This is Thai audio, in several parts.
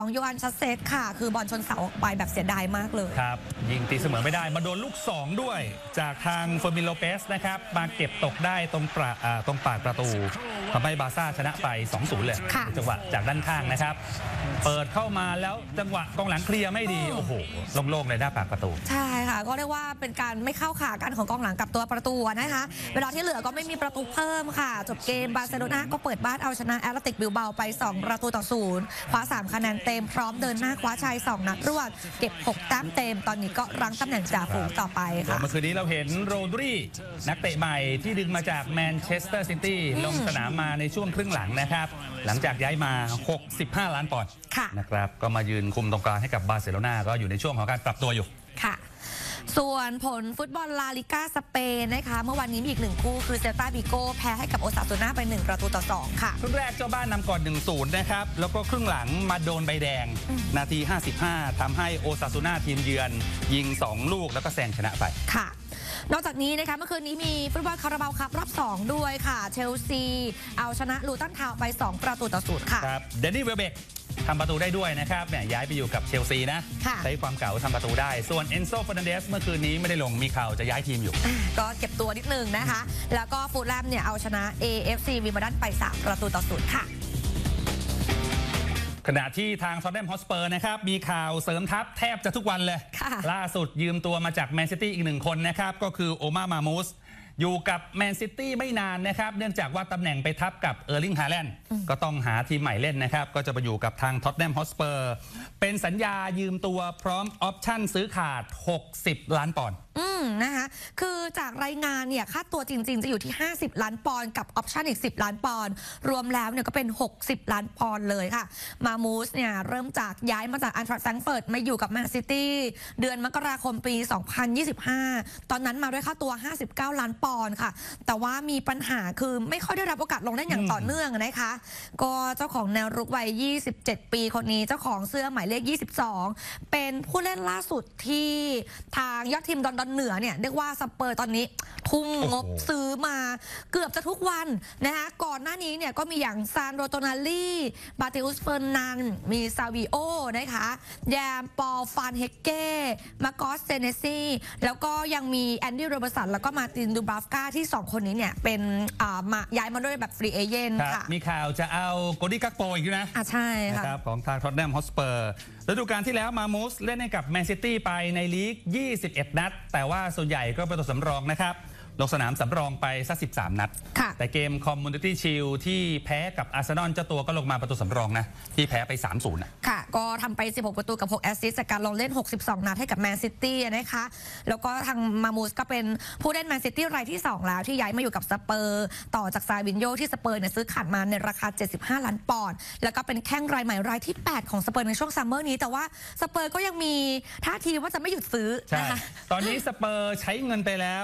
ของโยฮันชัสเซตค่ะคือบอลชนเสาออกไปแบบเสียดายมากเลยครับยิงตีเสมอไม่ได้มาโดนลูก2ด้วยจากทางเฟอร์มินโลเปสนะครับมาเก็บตกได้ตรงปากประตูทำให้บาร์ซ่าชนะไป 2-0 เลยจังหวะจากด้านข้างนะครับเปิดเข้ามาแล้วจังหวะกองหลังเคลียร์ไม่ดีโอ้โหโล่งๆเลยหน้าปากประตูใช่ค่ะก็เรียกว่าเป็นการไม่เข้าขากันของกองหลังกับตัวประตูนะคะเวลาที่เหลือก็ไม่มีประตูเพิ่มค่ะจบเกมบาร์เซโลนาก็เปิดบ้านเอาชนะแอตเลติกบิลเบาไป2-0คว้า3คะแนนเต็มพร้อมเดินหน้าคว้าชัย2 นัดรวดเก็บ6 แต้มเต็มตอนนี้ก็รั้งตำแหน่งจ่าฝูงต่อไปค่ะเมื่อคืนนี้เราเห็นโรดรีนักเตะใหม่ที่ดึงมาจากแมนเชสเตอร์ซิตี้ลงสนามมาในช่วงครึ่งหลังนะครับหลังจากย้ายมา65 ล้านปอนด์นะครับก็มายืนคุมตรงกลางให้กับบาร์เซโลนาก็อยู่ในช่วงของการปรับตัวอยู่ค่ะส่วนผลฟุตบอลลาลิก้าสเปนนะคะเมื่อวันนี้มีอีก1 คู่คือเซลตาบิโกแพ้ให้กับโอซาซูน่าไป1-2ค่ะครึ่งแรกเจ้าบ้านนำก่อน 1-0 นะครับแล้วก็ครึ่งหลังมาโดนใบแดงนาที 55ทำให้โอซาซูน่าทีมเยือนยิง2 ลูกแล้วก็แซงชนะไปค่ะนอกจากนี้นะคะเมื่อคืนนี้มีฟุตบอลคาราบาวคัพรอบ2ด้วยค่ะเชลซีเอาชนะลูตันทาวน์ไป2-0ค่ะครับเดนนี่เวลเบกทำประตูได้ด้วยนะครับเนี่ยย้ายไปอยู่กับเชลซีนะใช้ความเก่าทำประตูได้ส่วนเอนโซ เฟอร์นันเดสเมื่อคืนนี้ไม่ได้ลงมีข่าวจะย้ายทีมอยู่ก็เก็บตัวนิดนึงนะคะแล้วก็ฟูลแลมเนี่ยเอาชนะ AFC วิมเบิลดันไป3-0ค่ะขณะที่ทางท็อตแนมฮอสเปอร์นะครับมีข่าวเสริมทัพแทบจะทุกวันเลยล่าสุดยืมตัวมาจากแมนซิตี้อีก1 คนนะครับก็คือโอมามูสอยู่กับแมนซิตี้ไม่นานนะครับเนื่องจากว่าตำแหน่งไปทับกับเออร์ลิงฮาแลนด์ก็ต้องหาทีมใหม่เล่นนะครับก็จะไปอยู่กับทางท็อตแนมฮอสเปอร์เป็นสัญญายืมตัวพร้อมออปชั่นซื้อขาด60 ล้านปอนด์นะคะคือจากรายงานเนี่ยค่าตัวจริงๆจะอยู่ที่50 ล้านปอนด์กับออปชั่นอีก10 ล้านปอนด์รวมแล้วเนี่ยก็เป็น60 ล้านปอนด์เลยค่ะมามูสเนี่ยเริ่มจากย้ายมาจากอันทรัสแฟรงก์เฟิร์ตมาอยู่กับแมนซิตี้เดือนมกราคมปี2025ตอนนั้นมาด้วยค่าตัว59 ล้านปอนด์ค่ะแต่ว่ามีปัญหาคือไม่ค่อยได้รับโอกาสลงได้อย่างต่อเนื่องนะคะก็เจ้าของแนวรุกวัย27 ปีคนนี้เจ้าของเสื้อหมายเลข22เป็นผู้เล่นล่าสุดที่ทางยอดทีมดอนเหนือเนี่ยเรียกว่าสเปอร์ตอนนี้ทุ่มงบซื้อมาเกือบจะทุกวันนะคะก่อนหน้านี้เนี่ยก็มีอย่างซานโรโตนาลีบาติอุสเฟอร์นันมีซาวิโอนะคะแยมปอลฟานเฮเก้มากอสเซเนซีแล้วก็ยังมีแอนดี้โรเบอร์สันแล้วก็มาตินดูบราฟกาที่2 คนนี้เนี่ยเป็นมาย้ายมาด้วยแบบฟรีเอเจนต์ค่ะมีข่าวจะเอาโกดี้กักโปอีกนะใช่ค่ะของทางท็อตแนมฮอสเปอร์ฤดูกาลที่แล้วมามูสเล่นให้กับแมนซิตี้ไปในลีก21 นัดแต่ว่าส่วนใหญ่ก็เป็นตัวสำรองนะครับลงสนามสำรองไปสัก13 นัดแต่เกมคอมมูนิตี้ชิลที่แพ้กับอาร์เซนอลเจ้าตัวก็ลงมาประตูสำรองนะที่แพ้ไป 3-0 นะค่ะก็ทำไป16 ประตูกับ6 แอสซิสต์จากการลงเล่น62 นัดให้กับแมนซิตี้นะคะแล้วก็ทางมามูสก็เป็นผู้เล่นแมนซิตี้รายที่2แล้วที่ย้ายมาอยู่กับสเปอร์ต่อจากซาวินโญที่สเปอร์เนี่ยซื้อขาดมาในราคา75 ล้านปอนด์แล้วก็เป็นแข้งรายใหม่รายที่8ของสเปอร์ในช่วงซัมเมอร์นี้แต่ว่าสเปอร์ก็ยังมีท่าทีว่าจะไม่หยุดซื้อนะคะตอนนี้สเปอร์ใช้เงินไปแล้ว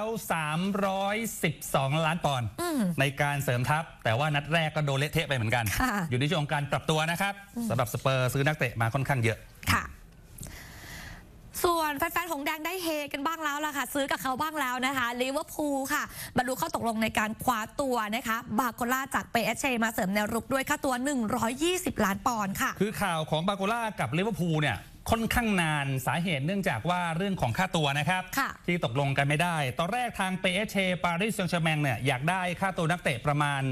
312 ล้านปอนด์ในการเสริมทัพแต่ว่านัดแรกก็โดนเละเทะไปเหมือนกันอยู่ในช่วงการปรับตัวนะครับสำหรับสเปอร์ซื้อนักเตะมาค่อนข้างเยอะค่ะส่วนแฟนๆของแดงได้เฮกันบ้างแล้วล่ะค่ะซื้อกับเขาบ้างแล้วนะคะลิเวอร์พูลค่ะบรรลุข้อตกลงในการคว้าตัวนะคะบาโกล่าจากเปเอชเชมาเสริมแนวรุกด้วยค่าตัว120 ล้านปอนด์ค่ะคือข่าวของบาโกล่ากับลิเวอร์พูลเนี่ยค่อนข้างนานสาเหตุเนื่องจากว่าเรื่องของค่าตัวนะครับที่ตกลงกันไม่ได้ตอนแรกทาง PSG ปารีสแซงต์แชร์แมงเนี่ยอยากได้ค่าตัวนักเตะประมาณ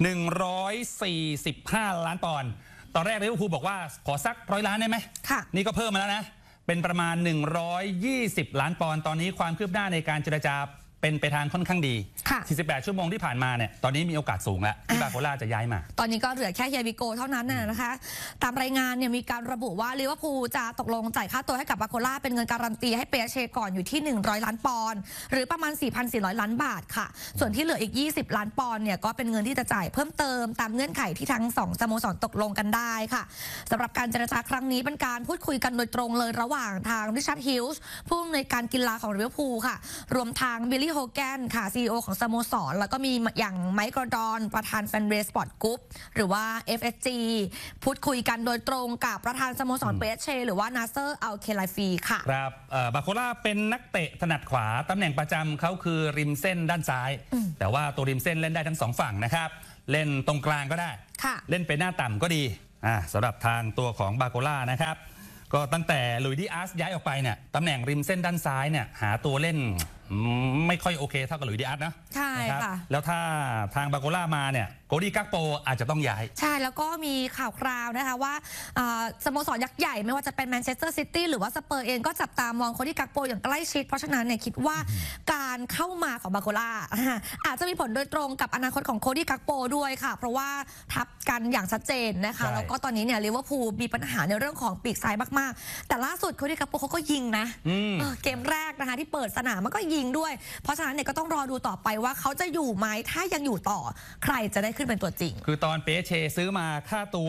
145 ล้านปอนด์ตอนแรกลิเวอร์พูลบอกว่าขอสัก100 ล้านได้ไหมนี่ก็เพิ่มมาแล้วนะเป็นประมาณ120 ล้านปอนด์ตอนนี้ความคืบหน้าในการเจรจาเป็นไปทางค่อนข้างดี48 ชั่วโมงที่ผ่านมาเนี่ยตอนนี้มีโอกาสสูงแล้วที่บาโกล่าจะย้ายมาตอนนี้ก็เหลือแค่เฮียบิโกเท่านั้นนะคะตามรายงานเนี่ยมีการระบุว่าลิเวอร์พูลจะตกลงจ่ายค่าตัวให้กับบาโกล่าเป็นเงินการันตีให้เปเชก่อนอยู่ที่100 ล้านปอนด์หรือประมาณ 4,400 ล้านบาทค่ะส่วนที่เหลืออีก20 ล้านปอนด์เนี่ยก็เป็นเงินที่จะจ่ายเพิ่มเติมตามเงื่อนไขที่ทั้ง2 สโมสรตกลงกันได้ค่ะสำหรับการเจรจาครั้งนี้เป็นการพูดคุยกันโดยตรงเลยระหว่างทางริชาร์ดฮิลส์ผู้อำนวยการกีฬาของลิเวอร์พูลค่ะรวมทางบิลลี่โฮแกนค่ะCEO ของสโมสรแล้วก็มีอย่างไมค์กรดอนประธานแฟนเบสปอร์ตกรุ๊ปหรือว่า FSG พูดคุยกันโดยตรงกับประธานสโมสรเปเชหรือว่านาเซอร์อัลเคไลฟีค่ะครับบาโกล่าเป็นนักเตะถนัดขวาตำแหน่งประจำเขาคือริมเส้นด้านซ้ายแต่ว่าตัวริมเส้นเล่นได้ทั้ง2 ฝั่งนะครับเล่นตรงกลางก็ได้เล่นไปหน้าต่ำก็ดีสำหรับทางตัวของบาโกล่านะครับก็ตั้งแต่ลุยดิอาสย้ายออกไปเนี่ยตำแหน่งริมเส้นด้านซ้ายเนี่ยหาตัวเล่นไม่ค่อยโอเคเท่ากับลุยดิอาสนะใช่ค่ะแล้วถ้าทางบาโกล่ามาเนี่ยโกดี้กักโปอาจจะต้องย้ายใช่แล้วก็มีข่าวคราวนะคะว่าสโมสรยักษ์ใหญ่ไม่ว่าจะเป็นแมนเชสเตอร์ซิตี้หรือว่าสเปอร์เองก็จับตามองโกดี้กักโปอย่างใกล้ชิดเพราะฉะนั้นเนี่ยคิดว่าการเข้ามาของบาโกล่าอาจจะมีผลโดยตรงกับอนาคตของโกดี้กักโปด้วยค่ะเพราะว่าทับกันอย่างชัดเจนนะคะแล้วก็ตอนนี้เนี่ยลิเวอร์พูลมีปัญหาในเรื่องของปีกซ้ายมากๆแต่ล่าสุดโกดี้กักโปเขาก็ยิงนะเกมแรกนะคะที่เปิดสนามมันก็ยิงด้วยเพราะฉะนั้นเนี่ยก็ต้องรอดูต่อไปว่าเขาจะอยู่ไหมถ้ายังอยู่ต่อใครจะได้ขึ้นเป็นตัวจริงคือตอนเปเชซื้อมาค่าตัว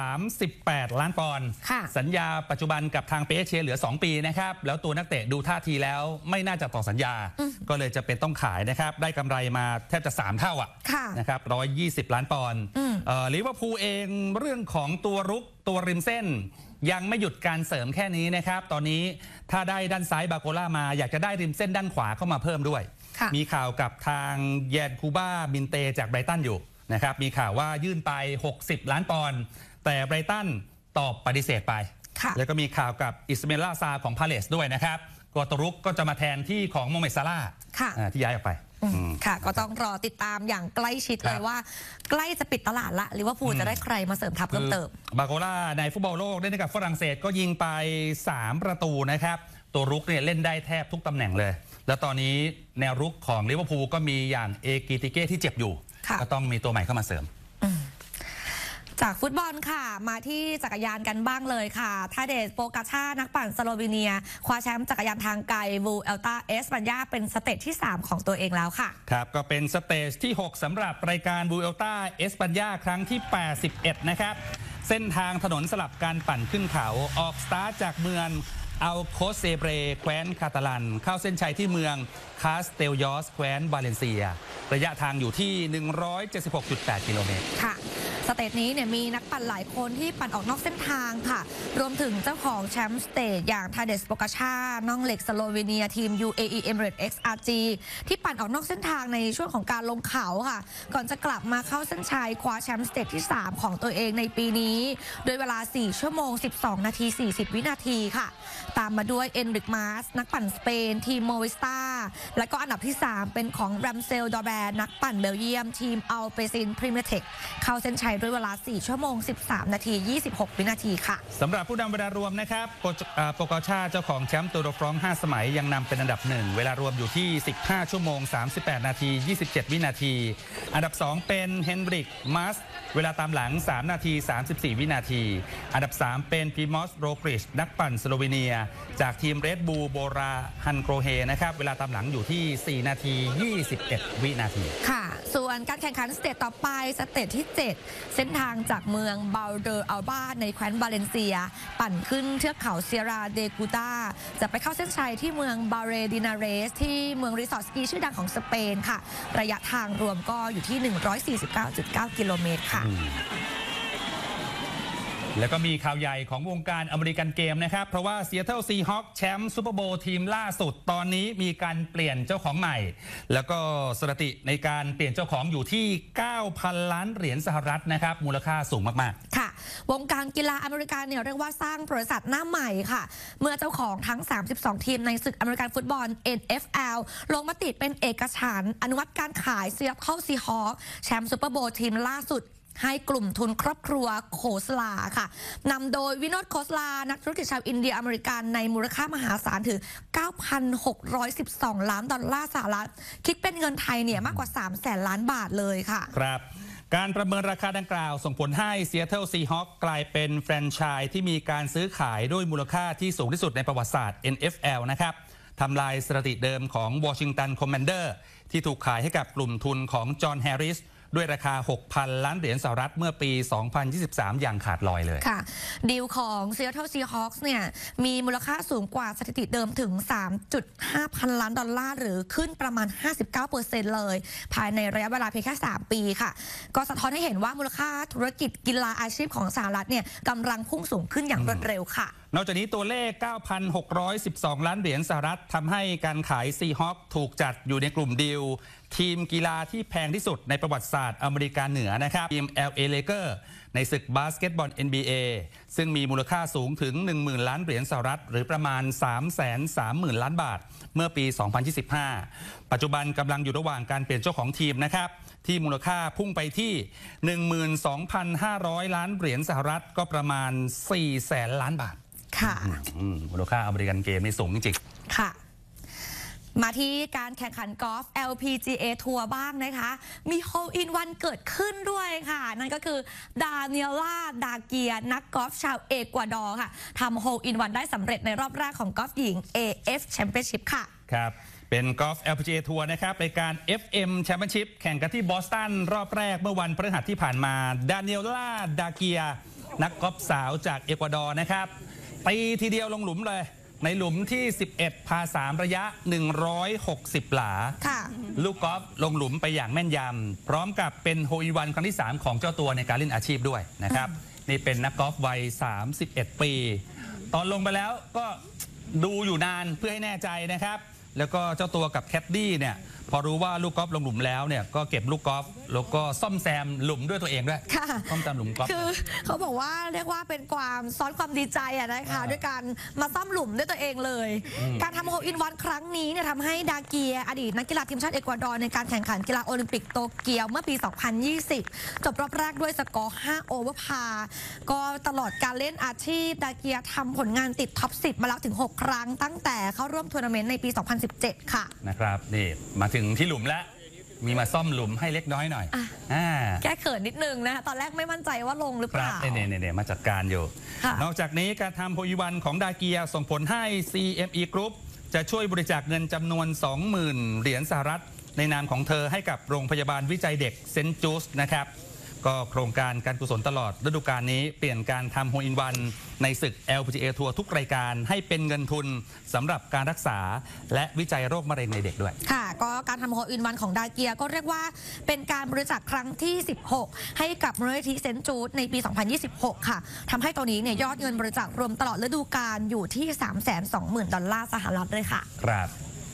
38 ล้านปอนด์สัญญาปัจจุบันกับทางเปเชเหลือ2 ปีนะครับแล้วตัวนักเตะดูท่าทีแล้วไม่น่าจะต่อสัญญาก็เลยจะเป็นต้องขายนะครับได้กำไรมาแทบจะ3 เท่านะครับ120 ล้านปอนด์ลิเวอร์พูลเองเรื่องของตัวรุกตัวริมเส้นยังไม่หยุดการเสริมแค่นี้นะครับตอนนี้ถ้าได้ด้านซ้ายบาโกล่ามาอยากจะได้ริมเส้นด้านขวาเข้ามาเพิ่มด้วยมีข่าวกับทางแยนคูบ้าบินเตจากไบรตันอยู่นะครับมีข่าวว่ายื่นไป60 ล้านปอนด์แต่ไบรตันตอบปฏิเสธไปแล้วก็มีข่าวกับอิสเมล่าซาของพาเลสด้วยนะครับกอตรุกก็จะมาแทนที่ของโมเมซาร่าที่ย้ายออกไปค่ะก็ต้องรอติดตามอย่างใกล้ชิดเลยว่าใกล้จะปิดตลาดละลิเวอร์พูลจะได้ใครมาเสริมทัพเพิ่มเติมบาโกล่าในฟุตบอลโลกเล่นกับฝรั่งเศสก็ยิงไป3 ประตูนะครับตัวรุกเนี่ยเล่นได้แทบทุกตำแหน่งเลยแล้วตอนนี้แนวรุกของลิเวอร์พูลก็มีอย่างเอกิติเก้ที่เจ็บอยู่ก็ต้องมีตัวใหม่เข้ามาเสริมจากฟุตบอลค่ะมาที่จักรยานกันบ้างเลยค่ะทาเดชโปกาชานักปั่นสโลวีเนียคว้าแชมป์จักรยานทางไกลวูเอลตาเอสปัญญาเป็นสเตจที่3ของตัวเองแล้วค่ะครับก็เป็นสเตจที่6สำหรับรายการวูเอลตาเอสปัญญาครั้งที่81นะครับเส้นทางถนนสลับการปั่นขึ้นเขาออกสตาร์ทจากเมืองอัลโคเซเบรแคว้นคาตาลันเข้าเส้นชัยที่เมืองคาสเตลยอสแคว้นบาเลนเซียระยะทางอยู่ที่ 176.8 กิโลเมตรค่ะสเตจนี้เนี่ยมีนักปั่นหลายคนที่ปั่นออกนอกเส้นทางค่ะรวมถึงเจ้าของแชมป์สเตจอย่างทาเดชโปกาชาน้องเหล็กสโลวีเนียทีม UAE Emirates XRG ที่ปั่นออกนอกเส้นทางในช่วงของการลงเขาค่ะก่อนจะกลับมาเข้าเส้นชัยคว้าแชมป์สเตจที่3ของตัวเองในปีนี้โดยเวลา4 ชั่วโมง 12 นาที 40 วินาทีค่ะตามมาด้วยเอนริกมาสนักปั่นสเปนทีมโมวิสตาและก็อันดับที่3เป็นของแรมเซลดอแบนนักปั่นเบลเยียมทีมอัลเปซินพรีเมียร์เทคเข้าเส้นชัยด้วยเวลา4 ชั่วโมง 13 นาที 26 วินาทีค่ะสำหรับผู้นำเวลารวมนะครับโปกาชาเจ้าของแชมป์ตูร์ดอฟรองซ์5 สมัยยังนำเป็นอันดับ1เวลารวมอยู่ที่15 ชั่วโมง 38 นาที 27 วินาทีอันดับ2เป็นเฮนริกมาสเวลาตามหลัง3 นาที 34 วินาทีอันดับ3เป็นพีมอสโรกริชนักปั่นสโลวีเนียจากทีมเรดบูลโบราฮันโกรเฮนะครับเวลาตามหลังอยู่ที่4 นาที 21 วินาทีค่ะส่วนการแข่งขันสเตจต่อไปสเตจที่7เส้นทางจากเมืองบาลเดอร์อัลบาในแคว้นบาเลนเซียปั่นขึ้นเทือกเขาเซียราเดกูตาจะไปเข้าเส้นชัยที่เมืองบาเรดินาเรสที่เมืองรีสอร์ทสกีชื่อดังของสเปนค่ะระยะทางรวมก็อยู่ที่ 149.9 กิโลเมตรค่ะแล้วก็มีข่าวใหญ่ของวงการอเมริกันเกมนะครับเพราะว่า Seattle Seahawks แชมป์ซูเปอร์โบว์ทีมล่าสุดตอนนี้มีการเปลี่ยนเจ้าของใหม่แล้วก็สถิติในการเปลี่ยนเจ้าของอยู่ที่ 9,000 ล้านเหรียญสหรัฐนะครับมูลค่าสูงมากๆค่ะวงการกีฬาอเมริกันเนี่ยเรียกว่าสร้างบริษัทหน้าใหม่ค่ะเมื่อเจ้าของทั้ง32ทีมในศึกอเมริกันฟุตบอล NFL ลงมติเป็นเอกฉันท์อนุมัติการขาย Seattle Seahawks แชมป์ซูเปอร์โบว์ทีมล่าสุดให้กลุ่มทุนครอบครัวโคสลาค่ะนำโดยวิโนดโคสลานักธุรกิจชาวอินเดียอเมริกันในมูลค่ามหาศาลถึง 9,612 ล้านดอลลาร์สหรัฐคิดเป็นเงินไทยเนี่ยมากกว่า 300,000 ล้านบาทเลยค่ะครับการประเมินราคาดังกล่าวส่งผลให้ Seattle Seahawks กลายเป็นแฟรนไชส์ที่มีการซื้อขายด้วยมูลค่าที่สูงที่สุดในประวัติศาสตร์ NFL นะครับทำลายสถิติเดิมของ Washington Commander ที่ถูกขายให้กับกลุ่มทุนของจอห์นแฮร์ริสด้วยราคา 6,000 ล้านเหรียญสหรัฐเมื่อปี 2023 อย่างขาดลอยเลยค่ะดีลของ Seattle Seahawks เนี่ยมีมูลค่าสูงกว่าสถิติเดิมถึง 3.5 พันล้านดอลลาร์หรือขึ้นประมาณ 59% เลยภายในระยะเวลาเพียงแค่3 ปีค่ะก็สะท้อนให้เห็นว่ามูลค่าธุรกิจกีฬาอาชีพของสหรัฐเนี่ยกำลังพุ่งสูงขึ้นอย่างรวดเร็วค่ะนอกจากนี้ตัวเลข 9,612 ล้านเหรียญสหรัฐทำให้การขาย Seahawks ถูกจัดอยู่ในกลุ่มดีลทีมกีฬาที่แพงที่สุดในประวัติศาสตร์อเมริกาเหนือนะครับทีม LA Lakers ในศึกบาสเกตบอล NBA ซึ่งมีมูลค่าสูงถึง 10,000 ล้านเหรียญสหรัฐหรือประมาณ 330,000 ล้านบาทเมื่อปี 2025 ปัจจุบันกำลังอยู่ระหว่างการเปลี่ยนเจ้าของทีมนะครับที่มูลค่าพุ่งไปที่ 12,500 ล้านเหรียญสหรัฐก็ประมาณ 400,000 ล้านบาทค่ะมูลค่าอเมริกันเกมนี่สูงจริงๆค่ะมาที่การแข่งขันกอล์ฟ LPGA ทัวร์บ้างนะคะมีโฮลอินวันเกิดขึ้นด้วยค่ะนั่นก็คือดาเนียล่าดาเกียนักกอล์ฟชาวเอกวาดอร์ค่ะทำโฮลอินวันได้สำเร็จในรอบแรกของกอล์ฟหญิง AF Championship ค่ะครับเป็นกอล์ฟ LPGA ทัวร์นะครับในการ FM Championship แข่งกันที่บอสตันรอบแรกเมื่อวันพฤหัสที่ผ่านมาดาเนียล่าดาเกียนักกอล์ฟสาวจากเอกวาดอร์นะครับตีทีเดียวลงหลุมเลยในหลุมที่ 11 พา 3 ระยะ 160 หลาลูกกอล์ฟลงหลุมไปอย่างแม่นยำพร้อมกับเป็นโฮลอินวันครั้งที่ 3 ของเจ้าตัวในการเล่นอาชีพด้วยนะครับนี่เป็นนักกอล์ฟวัย 31 ปี ตอนลงไปแล้วก็ดูอยู่นานเพื่อให้แน่ใจนะครับแล้วก็เจ้าตัวกับแคดดี้เนี่ยพอรู้ว่าลูกกอล์ฟลงหลุมแล้วเนี่ยก็เก็บลูกกอล์ฟแล้วก็ซ่อมแซมหลุมด้วยตัวเองด้วยซ่อมแซมหลุมกอล์ฟคือเขาบอกว่าเรียกว่าเป็นความซ้อนความดีใจนะคะด้วยการมาซ่อมหลุมด้วยตัวเองเลยการทำโฮลอินวันครั้งนี้เนี่ยทำให้ดาเกียอดีตนักกีฬาทีมชาติเอกวาดอร์ในการแข่งขันกีฬาโอลิมปิกโตเกียวเมื่อปี 2020 จบรอบแรกด้วยสกอร์5โอเวอร์พาก็ตลอดการเล่นอาชีพดาเกียทำผลงานติดท็อป 10 มาแล้วถึง 6 ครั้งตั้งแต่เข้าร่วมทัวร์นาเมนต์ในปี 2017 ค่ะนะครับนี่มาถึงที่หลุมแล้วมีมาซ่อมหลุมให้เล็กน้อยหน่อยแก้เขินนิดนึงนะคะตอนแรกไม่มั่นใจว่าลงหรือเปล่าเนี่ยมาจัดการอยู่นอกจากนี้การทำโฮลอินวันของดาเกียส่งผลให้ CME Group จะช่วยบริจาคเงินจำนวน 20,000 เหรียญสหรัฐในนามของเธอให้กับโรงพยาบาลวิจัยเด็กเซนต์จูสนะครับก็โครงการการกุศลตลอดฤดูกาลนี้เปลี่ยนการทำโฮลอินวันในศึก LPGA ทัวร์ทุกรายการให้เป็นเงินทุนสำหรับการรักษาและวิจัยโรคมะเร็งในเด็กด้วยค่ะก็การทำโฮลอินวันของดาเกียก็เรียกว่าเป็นการบริจาคครั้งที่ 16 ให้กับมูลนิธิเซนต์จูดในปี 2026 ค่ะทำให้ตัวนี้เนี่ยยอดเงินบริจาครวมตลอดฤดูกาลอยู่ที่ 320,000 ดอลลาร์สหรัฐเลยค่ะครับ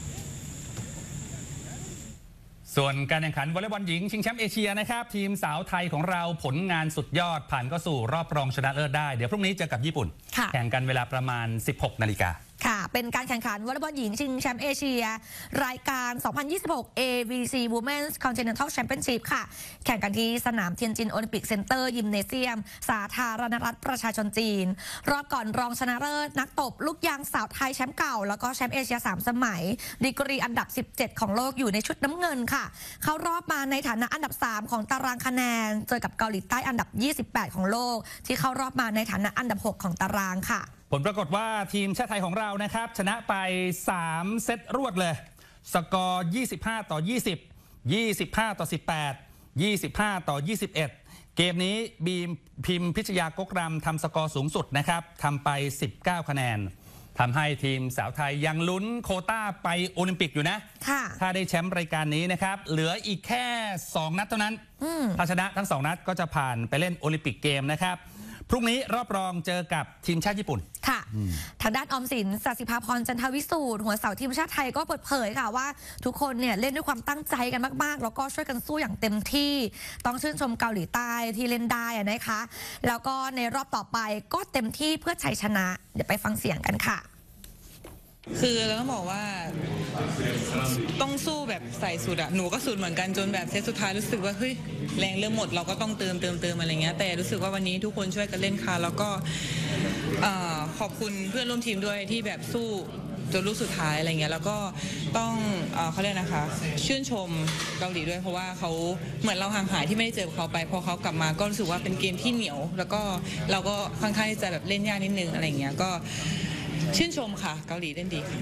ส่วนการแข่งขันวอลเลย์บอลหญิงชิงแชมป์เอเชียนะครับทีมสาวไทยของเราผลงานสุดยอดผ่านเข้าสู่รอบรองชนะเลิศได้เดี๋ยวพรุ่งนี้เจอกับญี่ปุ่นแข่งกันเวลาประมาณ 16 นาฬิกาค่ะเป็นการแข่งขันวอลเลย์บอลหญิงชิงแชมป์เอเชียรายการ 2026 AVC Women's Continental Championship ค่ะแข่งกันที่สนามเทียนจินโอลิมปิกเซ็นเตอร์ยิมเนเซียมสาธารณรัฐประชาชนจีนรอบก่อนรองชนะเลิศนักตบลูกยางสาวไทยแชมป์เก่าแล้วก็แชมป์เอเชีย3 สมัยดีกรีอันดับ 17 ของโลกอยู่ในชุดน้ำเงินค่ะเข้ารอบมาในฐานะอันดับ 3 ของตารางคะแนนเจอกับเกาหลีใต้อันดับ 28 ของโลกที่เข้ารอบมาในฐานะอันดับ 6 ของตารางค่ะผลปรากฏว่าทีมชาติไทยของเรานะครับชนะไป3 เซตรวดเลยสกอร์25-20 25-18 25-21เกมนี้บีมพิมพิชยากกรำทำสกอร์สูงสุดนะครับทำไป19 คะแนนทำให้ทีมสาวไทยยังลุ้นโควต้าไปโอลิมปิกอยู่นะถ้าได้แชมป์รายการนี้นะครับเหลืออีกแค่2 นัดเท่านั้นถ้าชนะทั้ง2 นัดก็จะผ่านไปเล่นโอลิมปิกเกมนะครับพรุ่งนี้รอบรองเจอกับทีมชาติญี่ปุ่นค่ะทางด้านออมสินศศิภาพรจันทวิสูตรหัวเสาทีมชาติไทยก็เปิดเผยค่ะว่าทุกคนเนี่ยเล่นด้วยความตั้งใจกันมากๆแล้วก็ช่วยกันสู้อย่างเต็มที่ต้องชื่นชมเกาหลีใต้ที่เล่นได้นะคะแล้วก็ในรอบต่อไปก็เต็มที่เพื่อชัยชนะเดี๋ยวไปฟังเสียงกันค่ะคือเราต้องบอกว่าต้องสู้แบบใส่สุดอะหนูก็สุดเหมือนกันจนแบบเซตสุดท้ายรู้สึกว่าเฮ้ยแรงเริ่มหมดเราก็ต้องเติมอะไรเงี้ยแต่รู้สึกว่าวันนี้ทุกคนช่วยกันเล่นค่ะแล้วก็ขอบคุณเพื่อนร่วมทีมด้วยที่แบบสู้จนลูกสุดท้ายอะไรเงี้ยแล้วก็ต้องเขาเรียกนะคะชื่นชมเกาหลีด้วยเพราะว่าเขาเหมือนเราห่างหายที่ไม่ได้เจอเขาไปพอเขากลับมาก็รู้สึกว่าเป็นเกมที่เหนียวแล้วก็เราก็ค่อนข้างจะแบบเล่นยากนิดนึงอะไรเงี้ยก็ชื่นชมค่ะเกาหลีเล่นดีค่ะ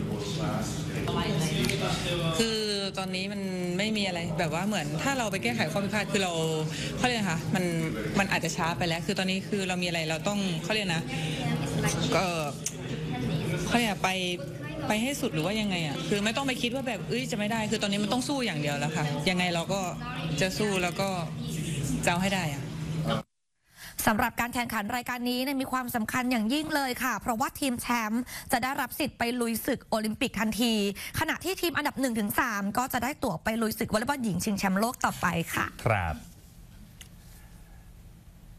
คือตอนนี้มันไม่มีอะไรแบบว่าเหมือนถ้าเราไปแก้ไขข้อพิพาทคือเราเขาเรียกค่ะมันอาจจะช้าไปแล้วคือตอนนี้คือเรามีอะไรเราต้องเขาเรียกนะก็เขาเรียกไปให้สุดหรือว่ายังไงอ่ะคือไม่ต้องไปคิดว่าแบบจะไม่ได้คือตอนนี้มันต้องสู้อย่างเดียวแล้วค่ะยังไงเราก็จะสู้แล้วก็จะเอาให้ได้อ่ะสำหรับการแข่งขันรายการนี้มีความสำคัญอย่างยิ่งเลยค่ะเพราะว่าทีมแชมป์จะได้รับสิทธิ์ไปลุยศึกโอลิมปิกทันทีขณะที่ทีมอันดับ 1-3 ก็จะได้ตั๋วไปลุยศึกวอลเลย์บอลหญิงชิงแชมป์โลกต่อไปค่ะครับ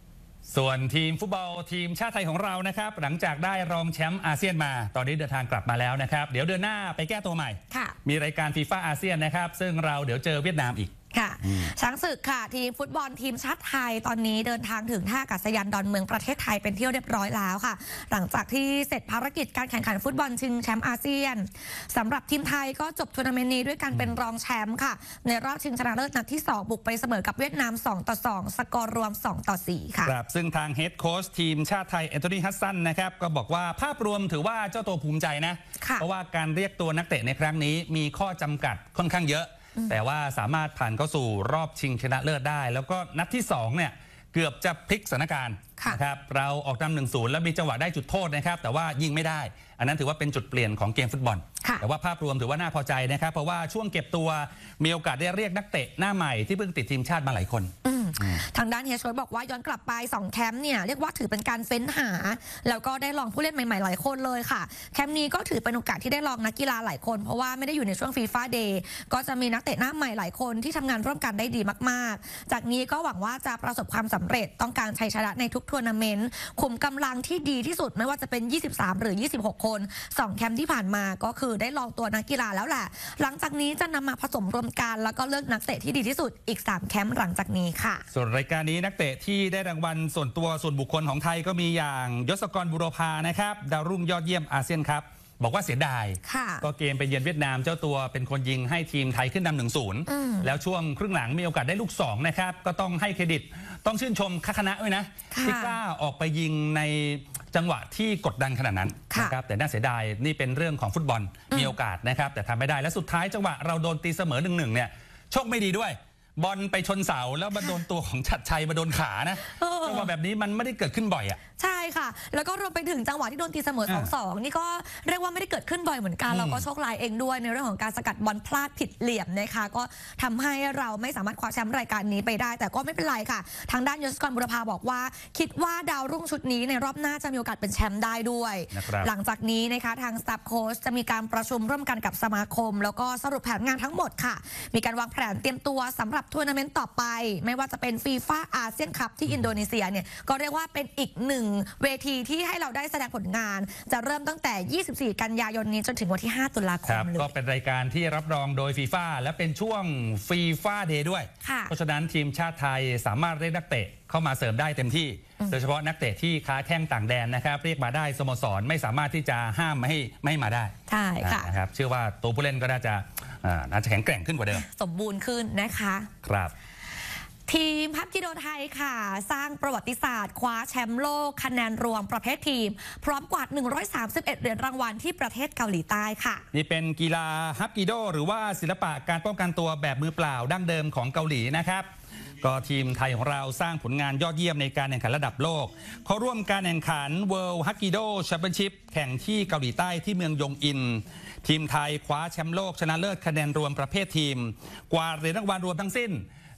ส่วนทีมฟุตบอลทีมชาติไทยของเรานะครับหลังจากได้รองแชมป์อาเซียนมาตอนนี้เดินทางกลับมาแล้วนะครับเดี๋ยวเดือนหน้าไปแก้ตัวใหม่มีรายการฟีฟ่าอาเซียนนะครับซึ่งเราเดี๋ยวเจอเวียดนามอีกค่ะช้างศึกค่ะทีมฟุตบอลทีมชาติไทยตอนนี้เดินทางถึงท่าอากาศยานดอนเมืองประเทศไทยเป็นที่เรียบร้อยแล้วค่ะหลังจากที่เสร็จภารกิจการแข่งขันฟุตบอลชิงแชมป์อาเซียนสำหรับทีมไทยก็จบทัวร์นาเมนต์นี้ด้วยการเป็นรองแชมป์ค่ะในรอบชิงชนะเลิศนัดที่2บุกไปเสมอกับเวียดนาม2-2สกอร์รวม2-4ค่ะครับซึ่งทางเฮดโค้ชทีมชาติไทยแอนโทนีฮัสซันนะครับก็บอกว่าภาพรวมถือว่าเจ้าตัวภูมิใจนะเพราะว่าการเรียกตัวนักเตะในครั้งนี้มีข้อจำกัดค่อนข้างเยอะแต่ว่าสามารถผ่านเข้าสู่รอบชิงชนะเลิศได้แล้วก็นัดที่2เนี่ยเกือบจะพลิกสถานการณ์นะครับเราออกนำ 1-0 แล้วมีจังหวะได้จุดโทษนะครับแต่ว่ายิงไม่ได้อันนั้นถือว่าเป็นจุดเปลี่ยนของเกมฟุตบอลแต่ว่าภาพรวมถือว่าน่าพอใจนะครับเพราะว่าช่วงเก็บตัวมีโอกาสได้เรียกนักเตะหน้าใหม่ที่เพิ่งติดทีมชาติมาหลายคนทางด้านเฮียโชยบอกว่าย้อนกลับไป2แคมป์เนี่ยเรียกว่าถือเป็นการเฟ้นหาแล้วก็ได้ลองผู้เล่นใหม่ๆหลายคนเลยค่ะแคมป์นี้ก็ถือเป็นโอกาสที่ได้ลองนักกีฬาหลายคนเพราะว่าไม่ได้อยู่ในช่วงฟีฟ่าเดย์ก็จะมีนักเตะหน้าใหม่หลายคนที่ทำงานร่วมกันได้ดีมากๆจากนี้ก็หวังว่าจะประสบความสำเร็จต้องการชัยชนะในทุกทัวร์นาเมนต์ขุมกำลังที่ดีที่สุดไม่ว่าจะเป็น23หรือ26คน2แคมป์ที่ผ่านมาก็คือได้ลองตัวนักกีฬาแล้วแหละหลังจากนี้จะนำมาผสมรวมกันแล้วก็เลือกนักเตะที่ดีที่สุดอีก3แคมป์หลังจากนี้ค่ะส่วนรายการนี้นักเตะที่ได้รางวัลส่วนตัวส่วนบุคคลของไทยก็มีอย่างยศกรบุรพานะครับดาวรุ่งยอดเยี่ยมอาเซียนครับบอกว่าเสียดายก็เกมไปเยือนเวียดนามเจ้าตัวเป็นคนยิงให้ทีมไทยขึ้นนำ 1-0 แล้วช่วงครึ่งหลังมีโอกาสได้ลูก2นะครับก็ต้องให้เครดิตต้องชื่นชมคณะด้วยนะที่กล้าออกไปยิงในจังหวะที่กดดันขนาดนั้นนะครับแต่น่าเสียดายนี่เป็นเรื่องของฟุตบอลมีโอกาสนะครับแต่ทำไม่ได้และสุดท้ายจังหวะเราโดนตีเสมอ 1-1 เนี่ยโชคไม่ดีด้วยบอลไปชนเสาแล้วมาโดนตัวของชัดชัยมาโดนขานะจังหวะแบบนี้มันไม่ได้เกิดขึ้นบ่อยอ่ะใช่ค่ะแล้วก็รวมไปถึงจังหวะที่โดนตีเสมอ 2-2 นี่ก็เรียกว่าไม่ได้เกิดขึ้นบ่อยเหมือนกันเราก็โชคร้ายเองด้วยในเรื่องของการสกัดบอลพลาดผิดเหลี่ยมนะคะก็ทำให้เราไม่สามารถคว้าแชมป์รายการนี้ไปได้แต่ก็ไม่เป็นไรค่ะทางด้านยศกรบุรพาบอกว่าคิดว่าดาวรุ่งชุดนี้ในรอบหน้าจะมีโอกาสเป็นแชมป์ได้ด้วยหลังจากนี้นะคะทางสตาฟโค้ชจะมีการประชุมร่วมกันกับสมาคมแล้วก็สรุปแผนงานทั้งหมดค่ะมีการวางแผนเตรียมตัวสำหรับทัวร์นาเมนต์ต่อไปไม่ว่าจะเป็นฟีฟ่าอาเซียนคัพที่อินโดนีเซียเนี่ยก็เรียกว่าเป็นอีกหนึ่งเวทีที่ให้เราได้แสดงผลงานจะเริ่มตั้งแต่24กันยายนนี้จนถึงวันที่5ตุลาคมเลยก็เป็นรายการที่รับรองโดยฟีฟ่าและเป็นช่วงฟีฟ่าเดย์ด้วยเพราะฉะนั้นทีมชาติไทยสามารถเรียกนักเตะเข้ามาเสริมได้เต็มที่โดยเฉพาะนักเตะที่ค้าแข้งต่างแดนนะครับเรียกมาได้สโมสรไม่สามารถที่จะห้ามไม่ให้มาได้ใช่ค่ะนะครับเชื่อว่าตัวผู้เล่นก็น่าจะแข็งแกร่งขึ้นกว่าเดิมสมบูรณ์ขึ้นนะคะครับทีมฮับกิโดไทยค่ะสร้างประวัติศาสตร์คว้าแชมป์โลกคะแนนรวมประเภททีมพร้อมกวาด131เหรียญรางวัลที่ประเทศเกาหลีใต้ค่ะนี่เป็นกีฬาฮับกิโดหรือว่าศิลปะการป้องกันตัวแบบมือเปล่าดั้งเดิมของเกาหลีนะครับก็ทีมไทยของเราสร้างผลงานยอดเยี่ยมในการแข่งขันระดับโลกเขาร่วมการแข่งขัน World Hapkido Championship แข่งที่เกาหลีใต้ที่เมืองยงอินทีมไทยคว้าแชมป์โลกชนะเลิศคะแนนรวมประเภททีมกวาดเหรียญรางวัลรวมทั้งสิ้น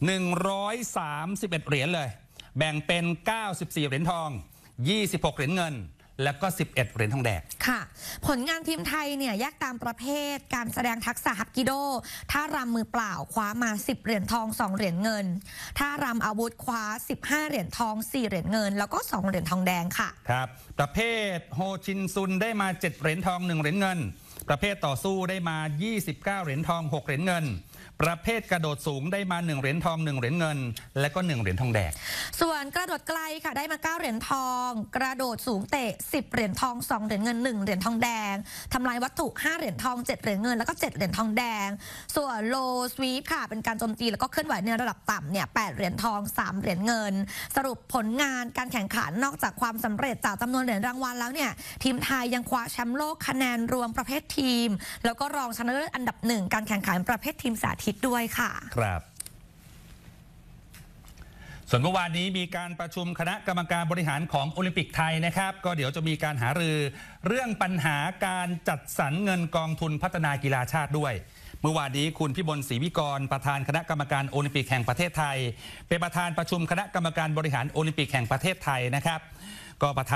131เหรียญเลยแบ่งเป็น94เหรียญทอง26เหรียญเงินแล้วก็11เหรียญทองแดงค่ะผลงานทีมไทยเนี่ยแยกตามประเภทการแสดงทักษะฮับกิโดท่ารำมือเปล่าคว้ามา10เหรียญทอง2เหรียญเงินท่ารำอาวุธคว้า15เหรียญทอง4เหรียญเงินแล้วก็2เหรียญทองแดงค่ะครับประเภทโฮชินซุนได้มา7เหรียญทอง1เหรียญเงินประเภทต่อสู้ได้มา29เหรียญทอง6เหรียญเงินประเภทกระโดดสูงได้มา1เหรียญทอง1เหรียญเงินและก็1เหรียญทองแดงส่วนกระโดดไกลค่ะได้มา9เหรียญทองกระโดดสูงเตะ10เหรียญทอง2เหรียญเงิน1เหรียญทองแดงทำลายวัตถุ5เหรียญทอง7เหรียญเงินแล้วก็7เหรียญทองแดงส่วนโลสวีปค่ะเป็นการโจมตีแล้วก็เคลื่อนไหวในระดับต่ำเนี่ย8เหรียญทอง3เหรียญเงินสรุปผลงานการแข่งขันนอกจากความสำเร็จจากจำนวนเหรียญรางวัลแล้วเนี่ยทีมไทยยังคว้าแชมป์โลกคะแนนรวมประเภททีมแล้วก็รองชนะเลิศอันดับ1การแข่งขันประเภททีมสาธิตด้วยค่ะครับส่วนเมื่อวานนี้มีการประชุมคณะกรรมการบริหารของโอลิมปิกไทยนะครับก็เดี๋ยวจะมีการหารือเรื่องปัญหาการจัดสรรเงินกองทุนพัฒนากีฬาชาติด้วยเมื่อวานนี้คุณพิบลศรีวิกรประธานคณะกรรมการโอลิมปิกแห่งประเทศไทยเป็นประธานประชุมคณะกรรมการบริหารโอลิมปิกแห่งประเทศไทยนะครับก็ประธาน